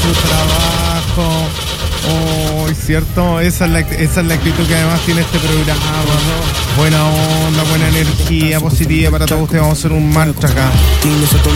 su trabajo. Oh, cierto, esa es la actitud que además tiene este programa. Buena onda, buena energía positiva para todos ustedes. Vamos a hacer un mantra acá.